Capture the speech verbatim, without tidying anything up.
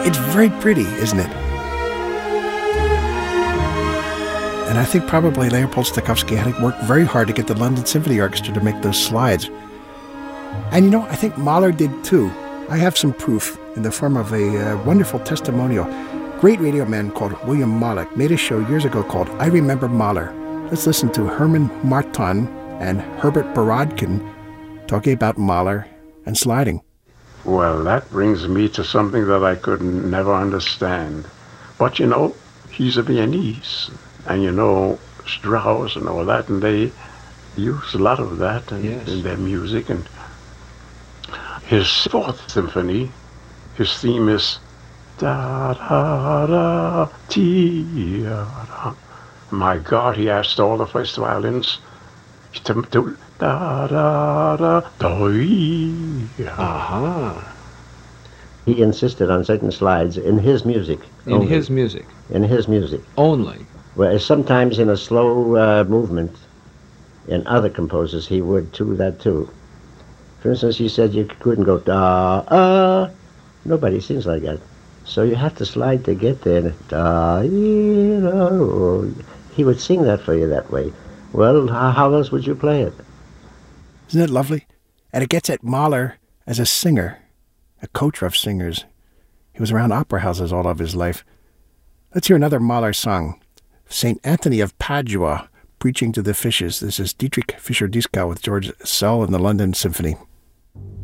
It's very pretty, isn't it? And I think probably Leopold Stokowski had to work very hard to get the London Symphony Orchestra to make those slides. And you know, I think Mahler did too. I have some proof in the form of a uh, wonderful testimonial. Great radio man called William Malik made a show years ago called I Remember Mahler. Let's listen to Herman Marton and Herbert Borodkin talking about Mahler and sliding. Well, that brings me to something that I could never understand. But, you know, he's a Viennese, and, you know, Strauss and all that, and they use a lot of that in, yes. in their music. And his fourth symphony, his theme is da-da-da, ti-da-da. My God, he asked all the first violins to do da-da-da, da-da. Aha. He insisted on certain slides in his music. In only. his music. In his music. Only. Whereas sometimes in a slow uh, movement, in other composers, he would do that too. For instance, he said you couldn't go da, ah. Nobody sings like that. So you have to slide to get there. Da, ee, da, he would sing that for you that way. Well, how else would you play it? Isn't it lovely? And it gets at Mahler as a singer, a coach of singers. He was around opera houses all of his life. Let's hear another Mahler song. Saint Anthony of Padua, Preaching to the Fishes. This is Dietrich Fischer-Dieskau with George Szell and the London Symphony.